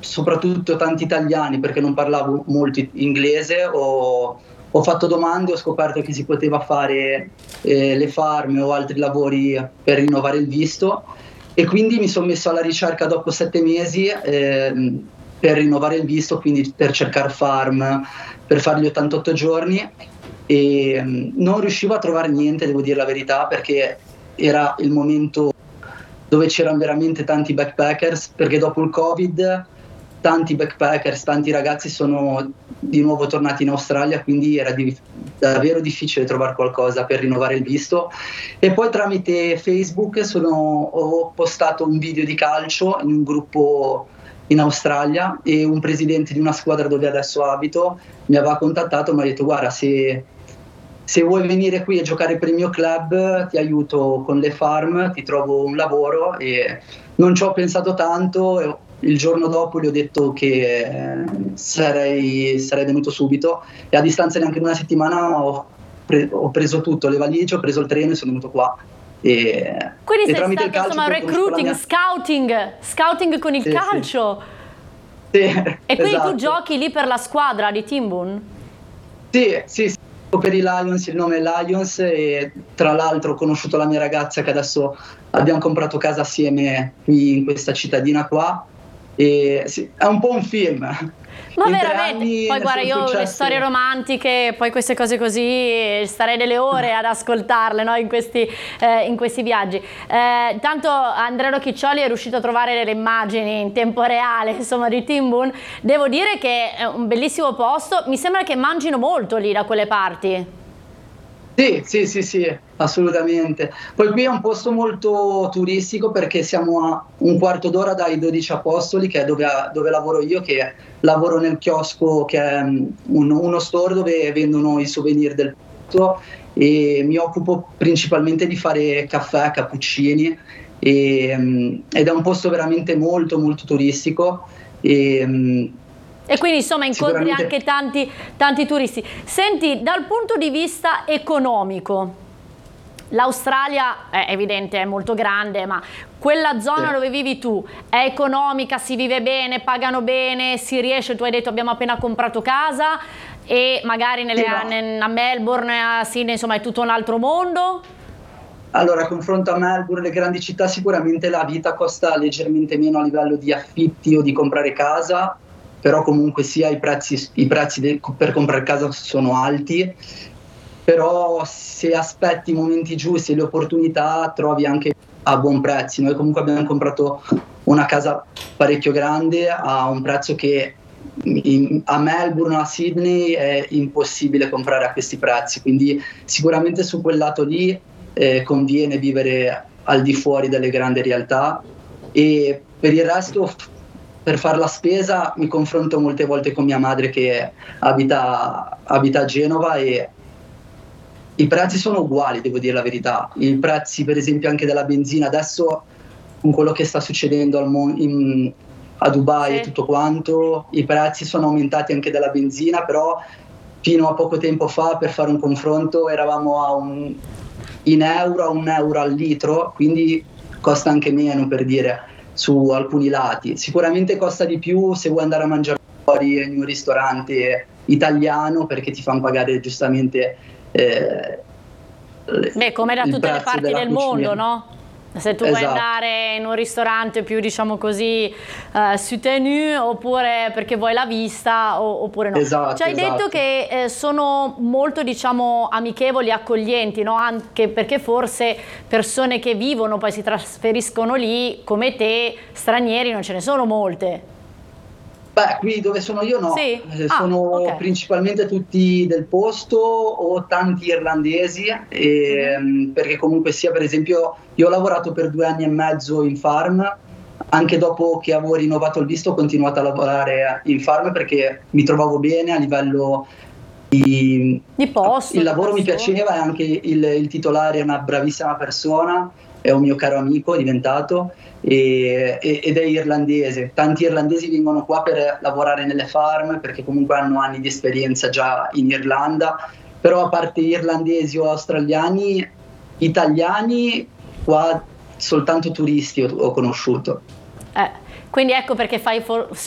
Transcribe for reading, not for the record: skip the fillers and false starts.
soprattutto tanti italiani perché non parlavo molto inglese, ho fatto domande, ho scoperto che si poteva fare le farm o altri lavori per rinnovare il visto e quindi mi sono messo alla ricerca dopo 7 mesi per rinnovare il visto, quindi per cercare farm, per fare gli 88 giorni e non riuscivo a trovare niente, devo dire la verità, perché era il momento dove c'erano veramente tanti backpackers, perché dopo il Covid tanti backpackers, tanti ragazzi sono di nuovo tornati in Australia, quindi era davvero difficile trovare qualcosa per rinnovare il visto. E poi tramite Facebook ho postato un video di calcio in un gruppo in Australia e un presidente di una squadra dove adesso abito mi aveva contattato e mi ha detto: guarda, se vuoi venire qui a giocare per il mio club ti aiuto con le farm, ti trovo un lavoro. E non ci ho pensato tanto, il giorno dopo gli ho detto che sarei venuto subito e a distanza neanche di una settimana ho preso tutto, le valigie, ho preso il treno e sono venuto qua. Quindi sei stato insomma recruiting, scouting con il calcio. Sì, e quindi esatto. Tu giochi lì per la squadra di Timboon? Sì, per i Lions, il nome è Lions e tra l'altro ho conosciuto la mia ragazza che adesso abbiamo comprato casa assieme qui in questa cittadina qua e sì, è un po' un film. Ma veramente, poi guarda, io le storie romantiche, poi queste cose così, starei delle ore ad ascoltarle, no? in questi viaggi. Tanto Andrea Rocchiccioli è riuscito a trovare delle immagini in tempo reale, insomma, di Timboon. Devo dire che è un bellissimo posto, mi sembra che mangino molto lì da quelle parti. Sì, assolutamente. Poi qui è un posto molto turistico perché siamo a un quarto d'ora dai 12 Apostoli, che è dove lavoro io, che lavoro nel chiosco, che è uno store dove vendono i souvenir del posto e mi occupo principalmente di fare caffè, cappuccini ed è un posto veramente molto molto turistico. E quindi insomma incontri anche tanti turisti. Senti, dal punto di vista economico, l'Australia è evidente, è molto grande, ma quella zona dove vivi tu è economica, si vive bene, pagano bene, si riesce? Tu hai detto abbiamo appena comprato casa e magari a Melbourne, a Sydney, insomma è tutto un altro mondo? Allora, confronto a Melbourne, le grandi città, sicuramente la vita costa leggermente meno a livello di affitti o di comprare casa, però comunque sia i prezzi per comprare casa sono alti, però se aspetti i momenti giusti e le opportunità trovi anche a buon prezzo. Noi comunque abbiamo comprato una casa parecchio grande a un prezzo che a Melbourne o a Sydney è impossibile comprare a questi prezzi, quindi sicuramente su quel lato lì conviene vivere al di fuori delle grandi realtà. E per il resto, per fare la spesa mi confronto molte volte con mia madre che abita a Genova e i prezzi sono uguali, devo dire la verità. I prezzi per esempio anche della benzina adesso, con quello che sta succedendo a Dubai e tutto quanto, i prezzi sono aumentati anche della benzina, però fino a poco tempo fa, per fare un confronto, eravamo a un euro al litro, quindi costa anche meno, per dire, su alcuni lati. Sicuramente costa di più se vuoi andare a mangiare fuori in un ristorante italiano, perché ti fanno pagare giustamente come da tutte le parti del mondo, no? Se tu vuoi andare in un ristorante più, diciamo così, soutenu, oppure perché vuoi la vista, oppure no. Ci hai detto che sono molto, diciamo, amichevoli, accoglienti, no? Anche perché forse persone che vivono, poi si trasferiscono lì, come te, stranieri, non ce ne sono molte. Beh, qui dove sono io no, sono principalmente tutti del posto o tanti irlandesi, perché comunque sia, per esempio, io ho lavorato per 2 anni e mezzo in farm, anche dopo che avevo rinnovato il visto ho continuato a lavorare in farm perché mi trovavo bene a livello di posto, il lavoro mi piaceva e anche il titolare è una bravissima persona, è un mio caro amico, è diventato, ed è irlandese. Tanti irlandesi vengono qua per lavorare nelle farm perché comunque hanno anni di esperienza già in Irlanda, però a parte irlandesi o australiani, italiani qua soltanto turisti ho conosciuto. Quindi ecco perché fai